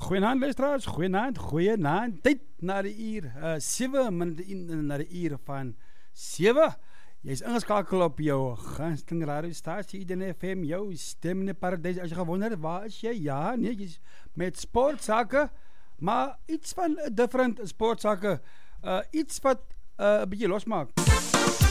Goeienaand luisteraars, goeienaand. Tyd na die uur, 7 minute na die uur van 7. Jy is ingeskakel op jou gunsteling radiostasie Eden FM, jou stem in die paradijs. As jy gewonder, waar is jy? Ja, nee, jy is met sportsake, maar iets van different sportsake, iets wat 'n bietjie losmaak.